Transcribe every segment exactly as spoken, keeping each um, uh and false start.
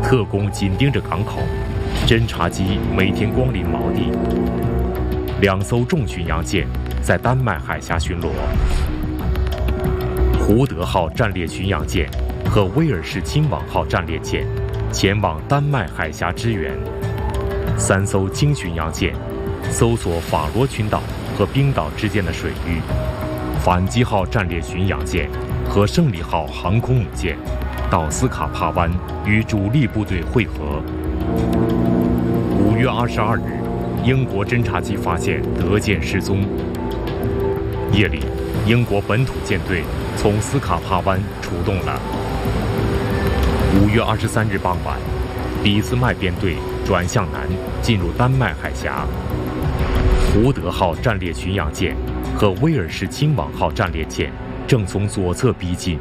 特工紧盯着港口，侦察机每天光临锚地。两艘重巡洋舰在丹麦海峡巡逻。胡德号战列巡洋舰和威尔士亲王号战列舰前往丹麦海峡支援。三艘轻巡洋舰搜索法罗群岛和冰岛之间的水域。反击号战列巡洋舰和胜利号航空母舰到斯卡帕湾与主力部队会合。五月二十二日，英国侦察机发现德舰失踪。夜里，英国本土舰队从斯卡帕湾出动了。五月二十三日傍晚，俾斯麦编队转向南，进入丹麦海峡。胡德号战列巡洋舰和威尔士亲王号战列舰正从左侧逼近。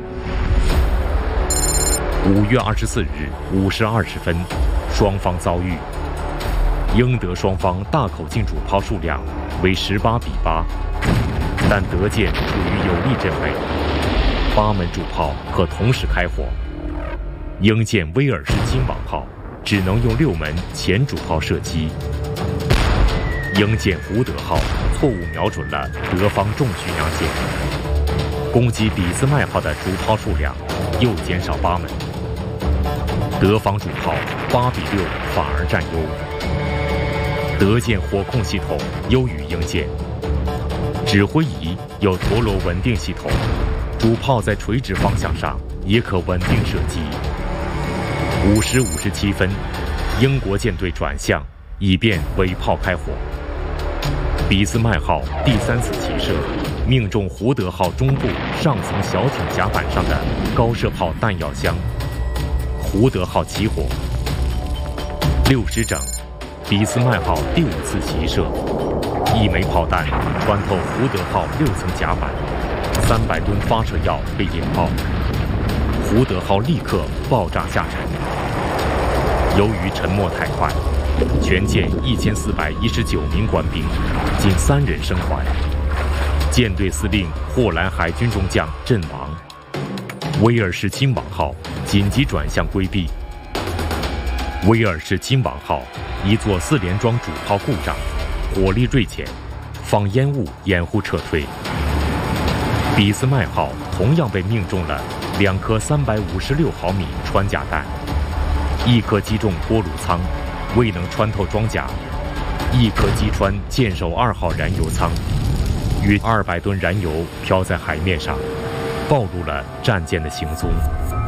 五月二十四日五时二十分，双方遭遇。英德双方大口径主炮数量为十八比八，但德舰处于有利阵位，八门主炮可同时开火。英舰威尔士亲王号只能用六门前主炮射击。英舰胡德号错误瞄准了德方重巡洋舰，攻击俾斯麦号的主炮数量又减少八门。德方主炮八比六反而占优。德舰火控系统优于英舰，指挥仪有陀螺稳定系统，主炮在垂直方向上也可稳定射击。五时五十七分，英国舰队转向，以便尾炮开火。俾斯麦号第三次起射，命中胡德号中部上层小艇甲板上的高射炮弹药箱，胡德号起火。六时整，俾斯麦号第五次起射，一枚炮弹穿透胡德号六层甲板，三百吨发射药被引爆，胡德号立刻爆炸下沉。由于沉没太快，全舰一千四百一十九名官兵，仅三人生还。舰队司令霍兰海军中将阵亡。威尔士亲王号紧急转向规避。威尔士亲王号一座四连装主炮故障，火力锐减，放烟雾掩护撤退。俾斯麦号同样被命中了两颗三百五十六毫米穿甲弹，一颗击中锅炉舱，未能穿透装甲；一颗击穿舰首二号燃油舱，约二百吨燃油飘在海面上，暴露了战舰的行踪。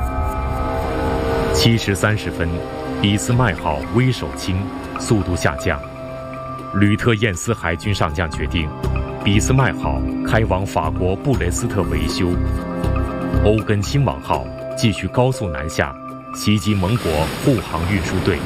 七时三十分，俾斯麦号微手轻，速度下降。吕特晏斯海军上将决定，俾斯麦号开往法国布雷斯特维修。欧根亲王号继续高速南下，袭击盟国护航运输队。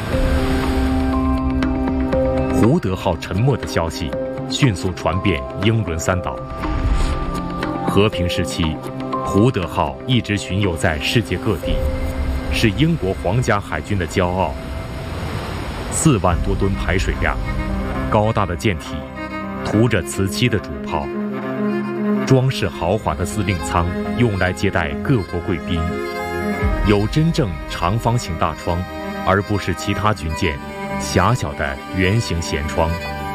胡德号沉没的消息迅速传遍英伦三岛。和平时期，胡德号一直巡游在世界各地，是英国皇家海军的骄傲。四万多吨排水量，高大的舰体，涂着瓷漆的主炮，装饰豪华的司令舱用来接待各国贵宾，有真正长方形大窗，而不是其他军舰狭小的圆形舷窗。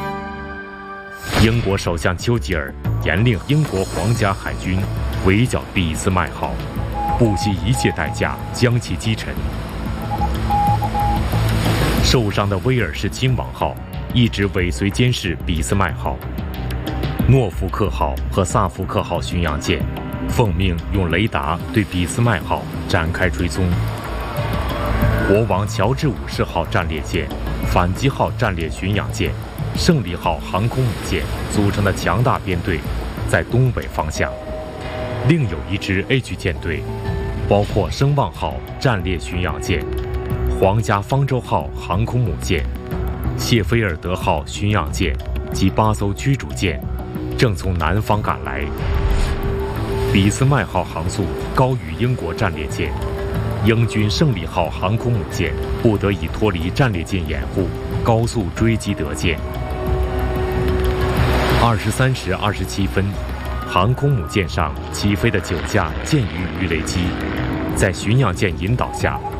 英国首相丘吉尔严令英国皇家海军围剿俾斯麦号，不惜一切代价将其击沉。受伤的威尔士亲王号一直尾随监视俾斯麦号。诺福克号和萨福克号巡洋舰奉命用雷达对俾斯麦号展开追踪。国王乔治五世号战列舰、反击号战列巡洋舰、胜利号航空母舰组成的强大编队在东北方向，另有一支 H 舰队，包括声望号战列巡洋舰、皇家方舟号航空母舰、谢菲尔德号巡洋舰及八艘驱逐舰正从南方赶来。俾斯麦号航速高于英国战列舰，英军胜利号航空母舰不得已脱离战列舰掩护，高速追击德舰。二十三时二十七分，航空母舰上起飞的九架舰鱼鱼雷机，在巡洋舰引导下